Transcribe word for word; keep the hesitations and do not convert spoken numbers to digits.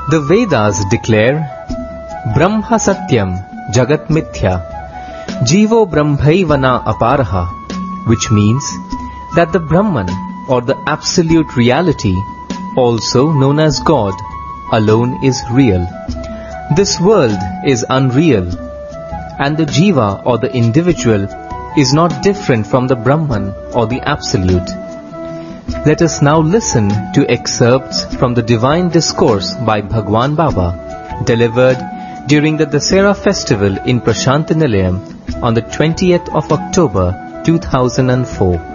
The Vedas declare Brahma Satyam Jagat Mithya Jivo Brahmaivana Aparaha, which means that the Brahman, or the absolute reality, also known as God, alone is real. This world is unreal, and the Jiva, or the individual, is not different from the Brahman or the Absolute. Let us now listen to excerpts from the Divine Discourse by Bhagwan Baba, delivered during the Dasera festival in Prashanti Nilayam on the twentieth of October two thousand four.